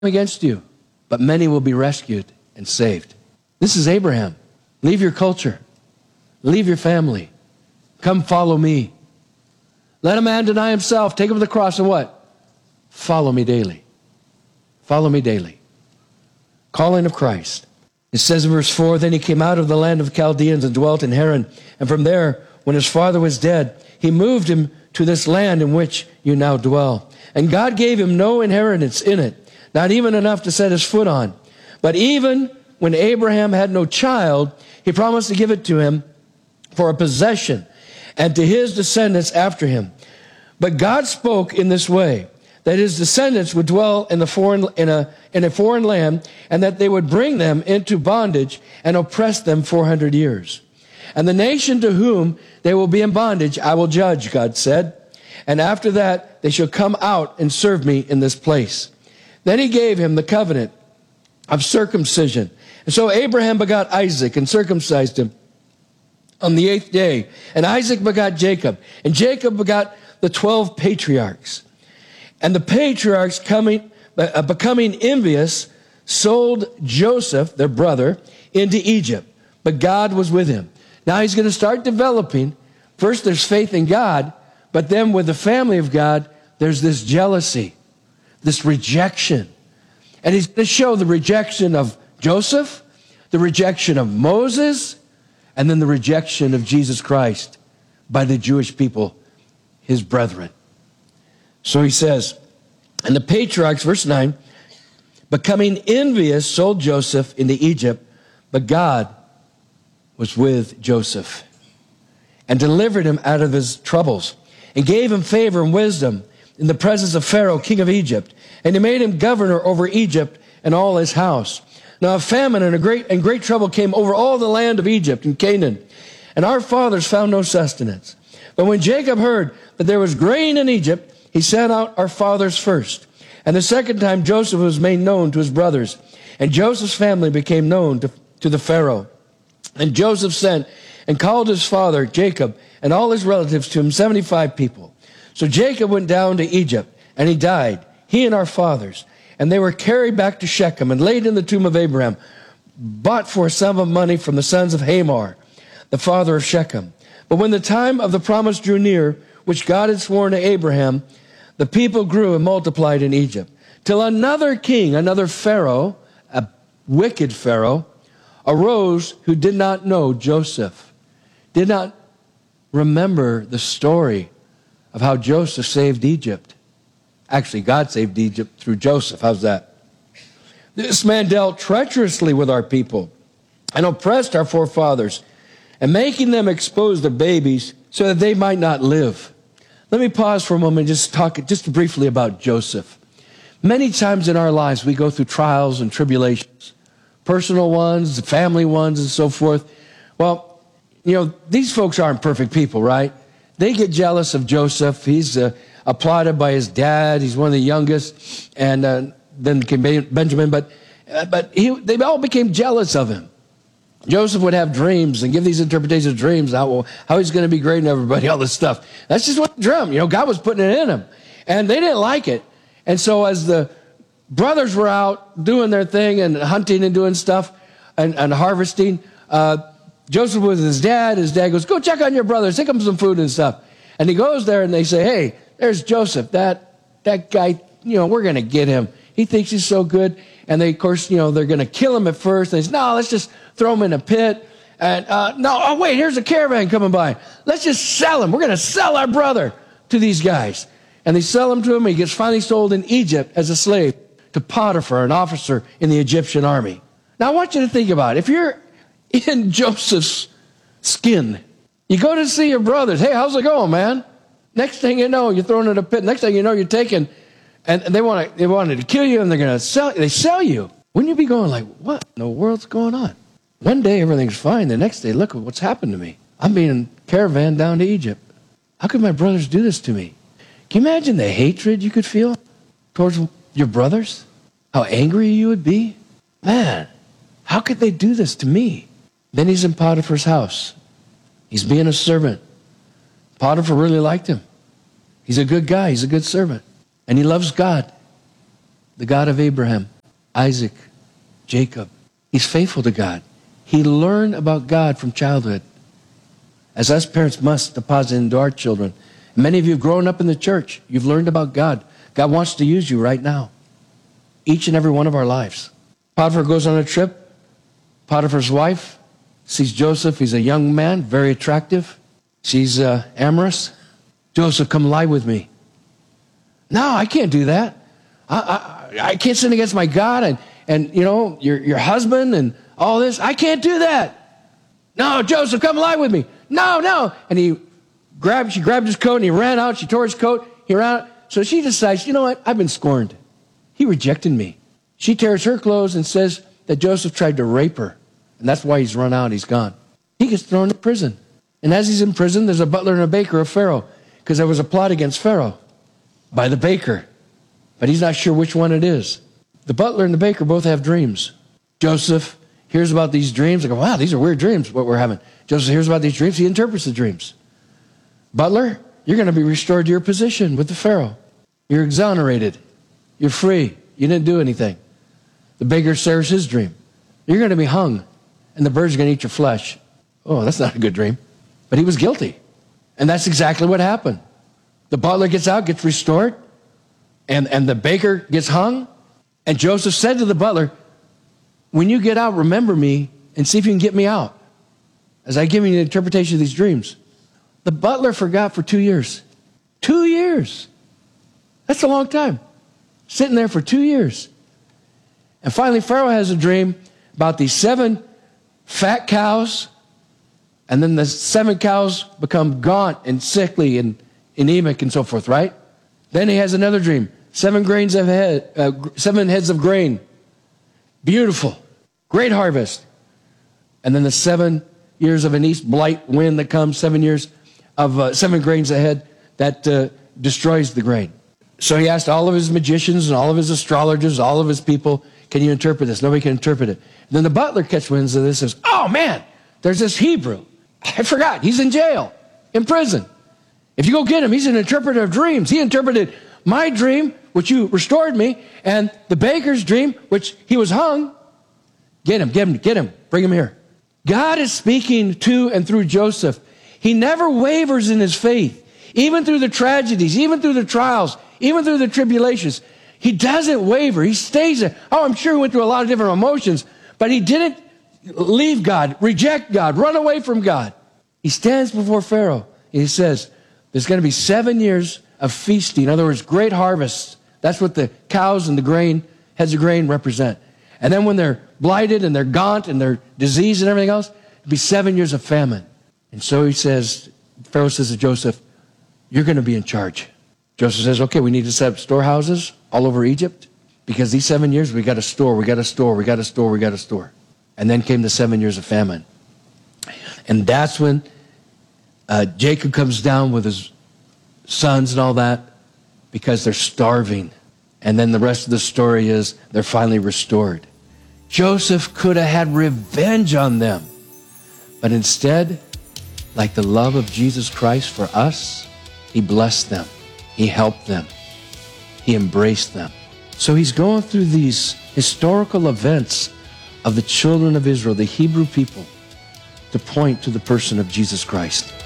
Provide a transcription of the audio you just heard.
against you, but many will be rescued and saved. This is Abraham. Leave your culture. Leave your family. Come follow me. Let a man deny himself, take up the cross, and what? Follow me daily. Follow me daily. Calling of Christ. It says in verse 4, then he came out of the land of the Chaldeans and dwelt in Haran. And from there, when his father was dead, he moved him to this land in which you now dwell. And God gave him no inheritance in it, not even enough to set his foot on. But even when Abraham had no child, he promised to give it to him for a possession and to his descendants after him. But God spoke in this way, that his descendants would dwell in a foreign land, and that they would bring them into bondage and oppress them 400 years. And the nation to whom they will be in bondage, I will judge, God said. And after that, they shall come out and serve me in this place. Then he gave him the covenant of circumcision. And so Abraham begot Isaac and circumcised him on the 8th day. And Isaac begot Jacob. And Jacob begot the 12 patriarchs. And the patriarchs, becoming envious, sold Joseph, their brother, into Egypt. But God was with him. Now he's going to start developing. First, there's faith in God. But then with the family of God, there's this jealousy, this rejection. And he's going to show the rejection of Joseph, the rejection of Moses, and then the rejection of Jesus Christ by the Jewish people, his brethren. So he says, and the patriarchs, verse 9, becoming envious, sold Joseph into Egypt, but God was with Joseph and delivered him out of his troubles and gave him favor and wisdom in the presence of Pharaoh, king of Egypt. And he made him governor over Egypt and all his house. Now a famine and great trouble came over all the land of Egypt and Canaan, and our fathers found no sustenance. But when Jacob heard that there was grain in Egypt, he sent out our fathers first. And the second time Joseph was made known to his brothers, and Joseph's family became known to the Pharaoh. And Joseph sent and called his father Jacob and all his relatives to him, 75 people. So Jacob went down to Egypt, and he died, he and our fathers. And they were carried back to Shechem and laid in the tomb of Abraham, bought for a sum of money from the sons of Hamor, the father of Shechem. But when the time of the promise drew near, which God had sworn to Abraham, the people grew and multiplied in Egypt, till another king, another Pharaoh, a wicked Pharaoh, arose who did not know Joseph, did not remember the story of how Joseph saved Egypt. Actually, God saved Egypt through Joseph. How's that? This man dealt treacherously with our people and oppressed our forefathers, and making them expose their babies so that they might not live. Let me pause for a moment and just talk just briefly about Joseph. Many times in our lives, we go through trials and tribulations, personal ones, family ones, and so forth. Well, these folks aren't perfect people, right? They get jealous of Joseph. He's applauded by his dad. He's one of the youngest, and then came Benjamin. But they all became jealous of him. Joseph would have dreams and give these interpretations of dreams, how he's going to be great and everybody, all this stuff. That's just what he dreamt. God was putting it in him. And they didn't like it. And so as the brothers were out doing their thing and hunting and doing stuff and harvesting, Joseph was with his dad. His dad goes, go check on your brothers, take them some food and stuff. And he goes there and they say, hey, there's Joseph, that guy, we're going to get him. He thinks he's so good. And they, of course, they're going to kill him at first. They say, no, let's just throw him in a pit. And wait, here's a caravan coming by. Let's just sell him. We're going to sell our brother to these guys. And they sell him to him. And he gets finally sold in Egypt as a slave to Potiphar, an officer in the Egyptian army. Now, I want you to think about it. If you're in Joseph's skin, you go to see your brothers. Hey, how's it going, man? Next thing you know, you're thrown in a pit. Next thing you know, you're taken, and they wanted to kill you, and they're going to sell you. Wouldn't you be going like, what in the world's going on? One day everything's fine. The next day, look at what's happened to me. I'm being caravan down to Egypt. How could my brothers do this to me? Can you imagine the hatred you could feel towards your brothers? How angry you would be? Man, how could they do this to me? Then he's in Potiphar's house. He's being a servant. Potiphar really liked him. He's a good guy. He's a good servant. And he loves God. the God of Abraham, Isaac, Jacob. He's faithful to God. He learned about God from childhood, as us parents must deposit into our children. Many of you have grown up in the church. You've learned about God. God wants to use you right now, each and every one of our lives. Potiphar goes on a trip. Potiphar's wife sees Joseph. He's a young man, very attractive. She's amorous. Joseph, come lie with me. No, I can't do that. I can't sin against my God and you know, your husband and all this. I can't do that. No, Joseph, come lie with me. No. And she grabbed his coat and he ran out. She tore his coat. He ran out. So she decides, you know what? I've been scorned. He rejected me. She tears her clothes and says that Joseph tried to rape her. And that's why he's run out. He's gone. He gets thrown in prison. And as he's in prison, there's a butler and a baker of Pharaoh, because there was a plot against Pharaoh by the baker. But he's not sure which one it is. The butler and the baker both have dreams. Joseph hears about these dreams. Like, wow, these are weird dreams, what we're having. Joseph hears about these dreams. He interprets the dreams. Butler, you're going to be restored to your position with the Pharaoh. You're exonerated. You're free. You didn't do anything. The baker shares his dream. You're going to be hung, and the birds are going to eat your flesh. Oh, that's not a good dream. But he was guilty. And that's exactly what happened. The butler gets out, gets restored, and the baker gets hung. And Joseph said to the butler, when you get out, remember me and see if you can get me out, as I give you the interpretation of these dreams. The butler forgot for 2 years. 2 years. That's a long time. Sitting there for 2 years. And finally, Pharaoh has a dream about these 7 fat cows. And then the 7 cows become gaunt and sickly and anemic and so forth, right? Then he has another dream. 7 heads of grain. Beautiful. Great harvest. And then the 7 years of an east blight wind that comes, 7 years of 7 grains ahead that destroys the grain. So he asked all of his magicians and all of his astrologers, all of his people, can you interpret this? Nobody can interpret it. And then the butler catches wind of this and says, oh man, there's this Hebrew. I forgot. He's in jail, in prison. If you go get him, he's an interpreter of dreams. He interpreted my dream, which you restored me, and the baker's dream, which he was hung. Get him, bring him here. God is speaking to and through Joseph. He never wavers in his faith, even through the tragedies, even through the trials, even through the tribulations. He doesn't waver. He stays there. Oh, I'm sure he went through a lot of different emotions, but he didn't leave God, reject God, run away from God. He stands before Pharaoh and he says, there's going to be 7 years of feasting. In other words, great harvests. That's what the cows and the grain, heads of grain represent. And then when they're blighted and they're gaunt and they're diseased and everything else, it'll be 7 years of famine. And so he says, Pharaoh says to Joseph, you're going to be in charge. Joseph says, okay, we need to set up storehouses all over Egypt because these 7 years we got to store. And then came the 7 years of famine. And that's when Jacob comes down with his sons and all that because they're starving. And then the rest of the story is they're finally restored. Joseph could have had revenge on them. But instead, like the love of Jesus Christ for us, he blessed them. He helped them. He embraced them. So he's going through these historical events of the children of Israel, the Hebrew people, to point to the person of Jesus Christ.